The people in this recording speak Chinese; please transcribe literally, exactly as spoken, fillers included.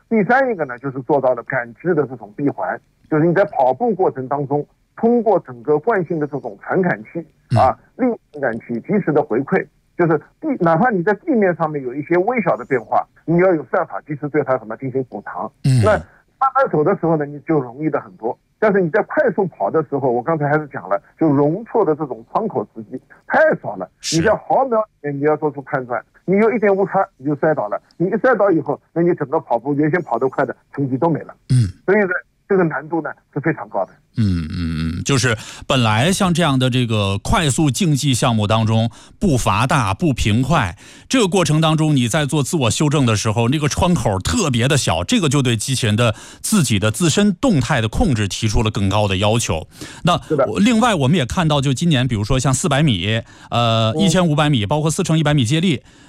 第三一个呢，就是做到了感知的这种闭环，就是你在跑步过程当中，通过整个惯性的这种传感器啊，利用传感器及时的回馈，就是地哪怕你在地面上面有一些微小的变化，你要有算法及时对它什么进行补偿。那慢慢走的时候呢，你就容易的很多。但是你在快速跑的时候，我刚才还是讲了，就容错的这种窗口时机太少了，你在毫秒里面你要做出判断，你有一点误差你就摔倒了，你一摔倒以后，那你整个跑步原先跑得快的成绩都没了。 嗯， 所以呢，这个难度呢是非常高的。 嗯嗯嗯，就是本来像这样的这个快速竞技项目当中，步伐大步频快，这个过程当中你在做自我修正的时候，那个窗口特别的小，这个就对机器人的自己的自身动态的控制提出了更高的要求。那另外我们也看到，就今年比如说像四百米、呃一千五百米，包括四乘一百米接力，